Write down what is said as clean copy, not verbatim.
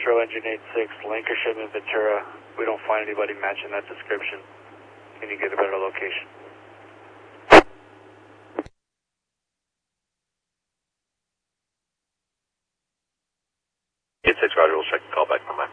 Metro Engine 86, Lancashire and Ventura. We don't find anybody matching that description. Can you get a better location? 86, Roger, we'll check the call back from my